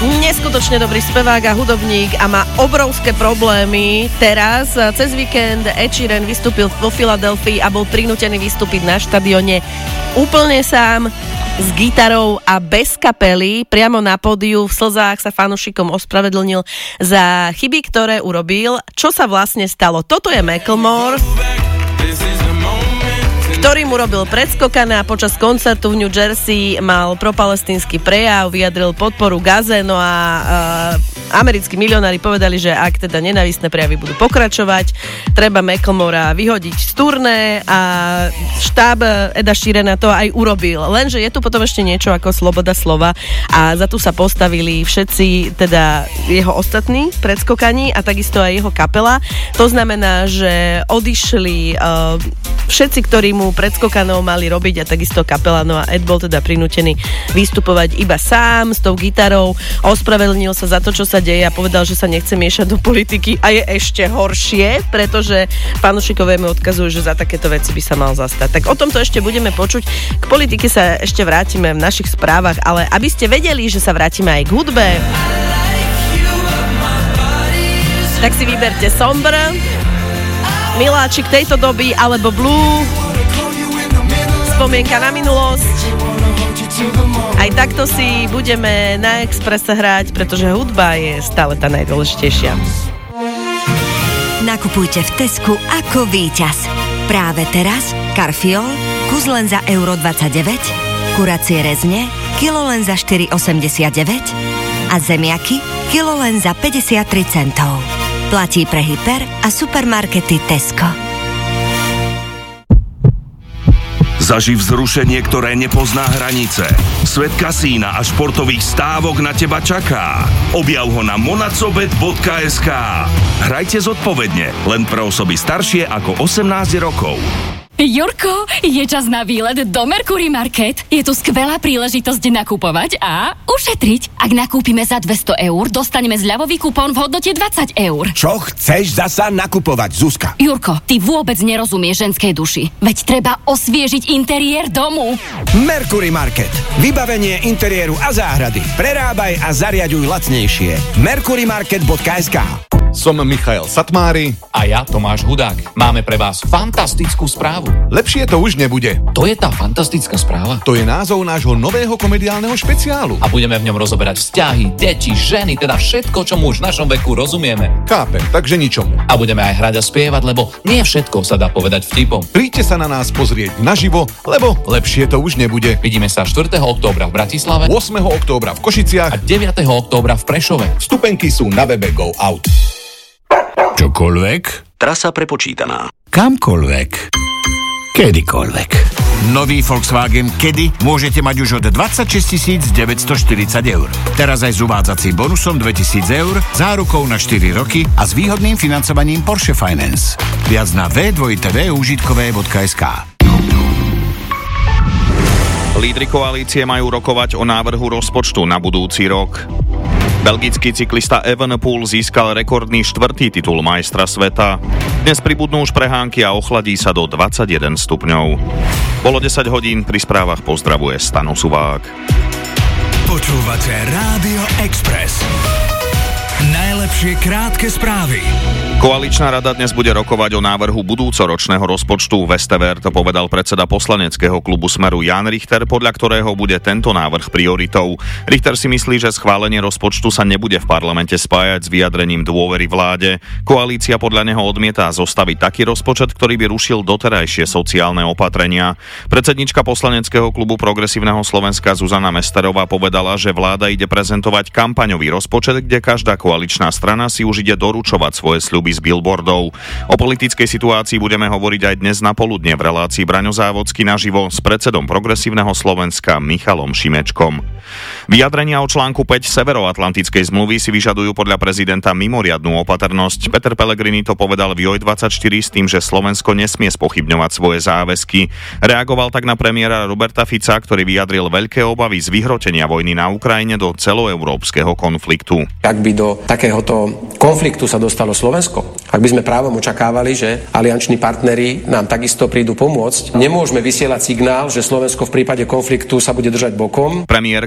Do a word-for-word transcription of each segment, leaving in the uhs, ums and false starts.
Neskutočne dobrý spevák a hudobník a má obrovské problémy. Teraz cez víkend Ed Sheeran vystúpil vo Filadelfii a bol prinútený vystúpiť na štadióne úplne sám, s gitarou a bez kapely. Priamo na pódiu v slzách sa fanúšikom ospravedlnil za chyby, ktoré urobil. Čo sa vlastne stalo? Toto je Macklemore, ktorý mu robil predskokaná. Počas koncertu v New Jersey mal propalestínsky prejav, vyjadril podporu Gaze, no a uh, americkí milionári povedali, že ak teda nenávistné prejavy budú pokračovať, treba Macklemora vyhodiť z turné a štáb Eda Sheerana to aj urobil. Lenže je tu potom ešte niečo ako sloboda slova a za tu sa postavili všetci, teda jeho ostatní predskokaní a takisto aj jeho kapela. To znamená, že odišli uh, všetci, ktorí mu predskokanov mali robiť a takisto kapela, no a Ed bol teda prinútený vystupovať iba sám s tou gitarou, ospravedlnil sa za to, čo sa deje a povedal, že sa nechce miešať do politiky a je ešte horšie, pretože fanúšikovia mi odkazujú, že za takéto veci by sa mal zastať. Tak o tomto ešte budeme počuť. K politike sa ešte vrátime v našich správach, ale aby ste vedeli, že sa vrátime aj k hudbe, tak si vyberte Somber, miláčik tejto doby, alebo Blue, spomienka na minulosť. Aj takto si budeme na Expresse hrať, pretože hudba je stále tá najdôležitejšia. Nakupujte v Tesku ako víťaz. Práve teraz Carfiol, kus len za euro dvadsaťdeväť, kuracie rezne, kilo len za štyri osemdesiatdeväť a zemiaky, kilo len za päťdesiattri centov. Platí pre hyper a supermarkety Tesco. Zaživ vzrušenie, ktoré nepozná hranice. Svet kasína a športových stávok na teba čaká. Objav ho na monacobet bodka es ká. Hrajte zodpovedne, len pre osoby staršie ako osemnásť rokov. Jurko, je čas na výlet do Mercury Market. Je tu skvelá príležitosť nakupovať a ušetriť. Ak nakúpime za dvesto eur, dostaneme zľavový kupón v hodnote dvadsať eur. Čo chceš zasa nakupovať, Zuzka? Jurko, ty vôbec nerozumieš ženskej duši. Veď treba osviežiť interiér domu. Mercury Market. Vybavenie interiéru a záhrady. Prerábaj a zariaďuj lacnejšie. mercury market bodka es ká. Som Michael Satmári a ja Tomáš Hudák. Máme pre vás fantastickú správu. Lepšie to už nebude. To je tá fantastická správa. To je názov nášho nového komediálneho špeciálu. A budeme v ňom rozoberať vzťahy, deti, ženy, teda všetko, čomu už v našom veku rozumieme. Chápem, takže ničomu. A budeme aj hrať a spievať, lebo nie všetko sa dá povedať vtipom. Príďte sa na nás pozrieť naživo, lebo lepšie to už nebude. Vidíme sa štvrtého októbra v Bratislave, ôsmeho októbra v Košiciach a deviateho októbra v Prešove. Vstupenky sú na webe Go Out. Čokoľvek? Trasa prepočítaná. Kamkoľvek. Kedykoľvek. Nový Volkswagen Caddy môžete mať už od dvadsaťšesť tisíc deväťstoštyridsať eur. Teraz aj s uvádzacím bonusom dvetisíc eur, zárukou na štyri roky a s výhodným financovaním Porsche Finance. Viac na w w w bodka užitkové bodka es ká. Lídri koalície majú rokovať o návrhu rozpočtu na budúci rok. Belgický cyklista Evenepoel získal rekordný štvrtý titul majstra sveta. Dnes pribudnú už prehánky a ochladí sa do dvadsaťjeden stupňov. Bolo desať hodín, pri správach pozdravuje Stano Suvák. Počúvate Rádio Express. Najlepšie krátke správy. Koaličná rada dnes bude rokovať o návrhu budúcoročného rozpočtu. V es té vé er to povedal predseda poslaneckého klubu Smeru Jan Richter, podľa ktorého bude tento návrh prioritou. Richter si myslí, že schválenie rozpočtu sa nebude v parlamente spájať s vyjadrením dôvery vláde. Koalícia podľa neho odmieta zostaviť taký rozpočet, ktorý by rušil doterajšie sociálne opatrenia. Predsednička poslaneckého klubu Progresívneho Slovenska Zuzana Mesterová povedala, že vláda ide prezentovať kampaňový rozpočet, kde každá koaličná strana si už ide doručovať svoje sľuby z billboardov. O politickej situácii budeme hovoriť aj dnes na poludne v relácii Braňo Závodský naživo s predsedom Progresívneho Slovenska Michalom Šimečkom. Vyjadrenia o článku päť Severoatlantickej zmluvy si vyžadujú podľa prezidenta mimoriadnu opatrnosť. Peter Pellegrini to povedal v Joj dvadsaťštyri s tým, že Slovensko nesmie spochybňovať svoje záväzky. Reagoval tak na premiéra Roberta Fica, ktorý vyjadril veľké obavy z vyhrotenia vojny na Ukrajine do celoeurópskeho konfliktu. Ak by do takéhoto konfliktu sa dostalo Slovensko, ak by sme právom očakávali, že alianční partneri nám takisto prídu pomôcť, nemôžeme vysielať signál, že Slovensko v prípade konfliktu sa bude držať bokom. Premiér, ktorý sa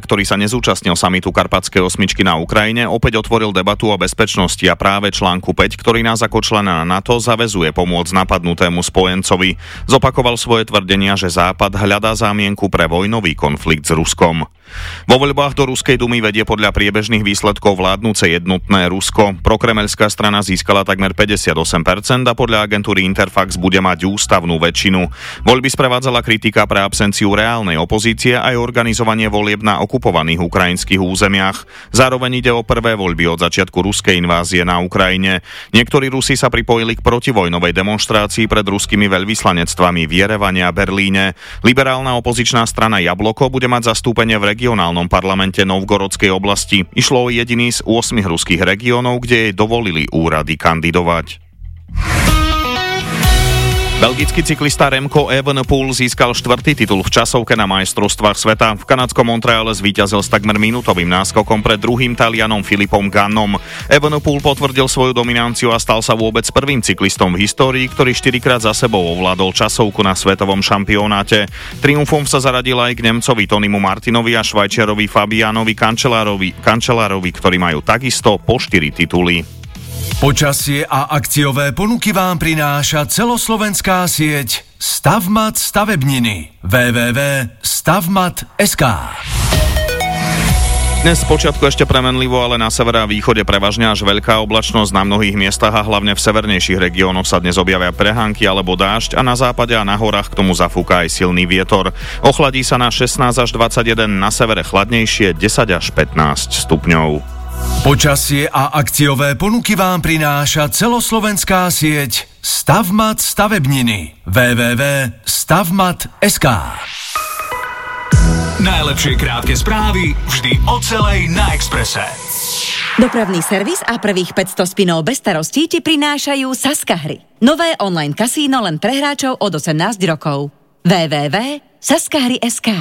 nezúčastnil samitu Karpatskej osmičky na Ukrajine, opäť otvoril debatu o bezpečnosti a práve článku päť, ktorý nás ako člena NATO zaväzuje pomôcť napadnutému spojencovi. Zopakoval svoje tvrdenia, že Západ hľadá zámienku pre vojnový konflikt s Ruskom. Vo voľbách do Ruskej dumy vedie podľa priebežných výsledkov vládnuce jednotné Rusko. Prokremelská strana získala takmer päťdesiatosem percent a podľa agentúry Interfax bude mať ústavnú väčšinu. Voľby sprevádzala kritika pre absenciu reálnej opozície aj organizovanie volieb na okupovaných ukrajinských územiach. Zároveň ide o prvé voľby od začiatku ruskej invázie na Ukrajine. Niektorí Rusi sa pripojili k protivojnovej demonštrácii pred ruskými veľvyslanectvami v Jerevane a Berlíne. Liberálna opozičná strana Jabloko bude mať zastúpenie v regionálnom parlamente Novgorodskej oblasti. Išlo o jediný z ôsmich ruských regiónov, kde jej dovolili úrady kandidovať. Belgický cyklista Remco Evenepoel získal štvrtý titul v časovke na majstrovstvách sveta. V kanadskom Montreale zvíťazil s takmer minútovým náskokom pred druhým Talianom Filipom Gannom. Evenepoel potvrdil svoju dominanciu a stal sa vôbec prvým cyklistom v histórii, ktorý štyrikrát za sebou ovládol časovku na svetovom šampionáte. Triumfom sa zaradil aj k Nemcovi Tonymu Martinovi a Švajčiarovi Fabianovi Cancellarovi, Cancellarovi, ktorí majú takisto po štyri tituly. Počasie a akciové ponuky vám prináša celoslovenská sieť Stavmat stavebniny. w w w bodka stavmat bodka es ká. Dnes spočiatku ešte premenlivo, ale na severe a východe prevažne až veľká oblačnosť. Na mnohých miestach a hlavne v severnejších regiónoch sa dnes objavia prehánky alebo dážď a na západe a na horách k tomu zafúka aj silný vietor. Ochladí sa na šestnásť až dvadsaťjeden, na severe chladnejšie desať až pätnásť stupňov. Počasie a akciové ponuky vám prináša celoslovenská sieť Stavmat stavebniny. w w w bodka stavmat bodka es ká. Najlepšie krátke správy vždy o celej na Expresse. Dopravný servis a prvých päťsto spinov bez starostí ti prinášajú Saska hry. Nové online kasíno len pre hráčov od osemnásť rokov. w w w bodka saska hry bodka es ká.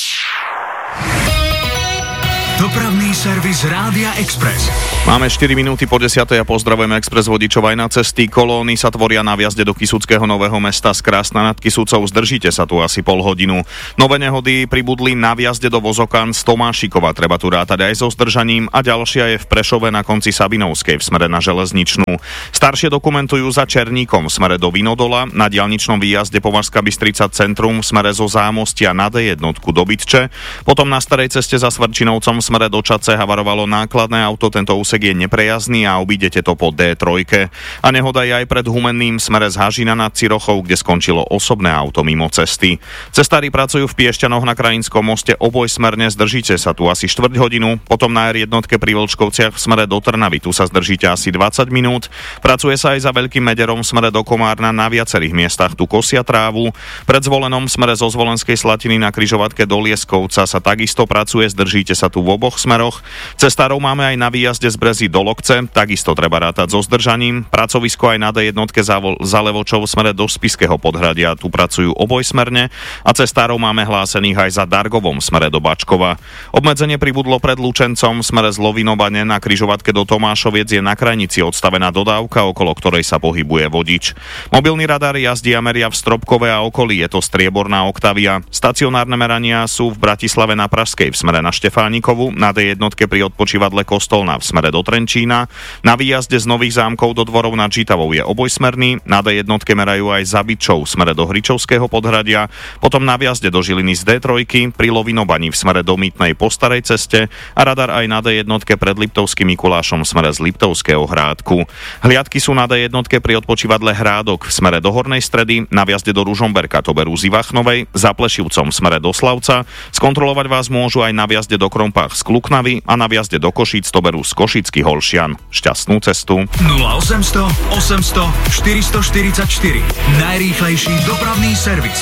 Dopravný servis Rádia Express. Máme štyri minúty po desiatej a pozdravujeme Express vodičov aj na cesty. Kolóny sa tvoria na vjazde do Kysuckého Nového Mesta z Krásna nad Kysucou. Zdržíte sa tu asi pol hodinu. Nové nehody pribudli na vjazde do Vozokán z Tomášikova. Treba tu rátať aj so zdržaním a ďalšia je v Prešove na konci Sabinovskej v smere na Železničnú. Staršie dokumentujú za Černíkom v smere do Vinodola, na diaľničnom výjazde Považská Bystrica centrum v smere zo Zámostia na dé jeden do Bytče. Potom na starej ceste za Svrčinovcom v smere do Čace havarovalo nákladné auto. Tento úsek je neprejazdný a obídete to po dé tri. A nehoda je aj pred Humenným v smere z Hažina nad Cirochou, kde skončilo osobné auto mimo cesty. Cestári pracujú v Piešťanoch na Krajinskom moste obojsmerne, zdržíte sa tu asi štvrť hodinu, potom na er jeden pri Vlčkovciach v smere do Trnavy, tu sa zdržíte asi dvadsať minút. Pracuje sa aj za Veľkým Mederom v smere do Komárna, na viacerých miestach tu kosia trávu. Pred Zvolenom v smere zo Zvolenskej Slatiny na križovatke do Lieskovca sa takisto pracuje, zdržíte sa tu v oboch smeroch. Cestárov máme aj na výjazde z Brezy do Lokce, takisto treba rátať so zdržaním. Pracovisko aj na dé jeden za Levočov v smere do Spišského Podhradia, tu pracujú obojsmerne a cestárov máme hlásených aj za Dargovom v smere do Bačkova. Obmedzenie pribudlo pred Lučencom v smere z Lovinobane, na križovatke do Tomášoviec je na krajnici odstavená dodávka, okolo ktorej sa pohybuje vodič. Mobilný radar jazdí a meria v Stropkove a okolí, je to strieborná Octavia. Stacionárne merania sú v Bratislave na Pražskej v smere na Štefánikovu, na dé jeden pri odpočívadle Kostolná v smere do Trenčína. Na výjazde z Nových Zámkov do Dvorov nad Žitavou je obojsmerný, na dé jeden merajú aj za Byčou v smere do Hričovského Podhradia, potom na výjazde do Žiliny z dé tri pri Lovinobani v smere do Mýtnej po starej ceste a radar aj na dé jeden pred Liptovským Mikulášom v smere z Liptovského Hrádku. Hliadky sú na dé jeden pri odpočívadle Hrádok v smere do Hornej Stredy, na výjazde do Ružomberka to berú z Ivachnovej, za Plešivcom v smere do Slavca. Skontrolovať vás môžu aj na výjazde do Krompách z Kluknavy a na výjazde do Košíc to berú z Košických Holšian. Šťastnú cestu. nula osemsto osemsto štyristo štyridsaťštyri. Najrýchlejší dopravný servis.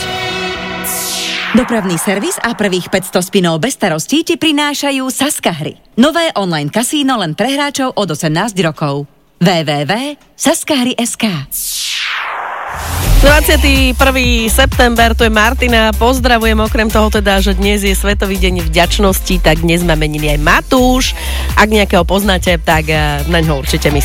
Dopravný servis a prvých päťsto spinov bez starostí ti prinášajú Saska hry. Nové online kasíno len pre hráčov od osemnásť rokov. w w w bodka saska hry bodka es ká. dvadsiateho prvého september, to je Martina, pozdravujem, okrem toho teda, že dnes je Svetový deň vďačnosti, tak dnes má meniny aj Matúš. Ak nejakého poznáte, tak na ňo určite myslíte.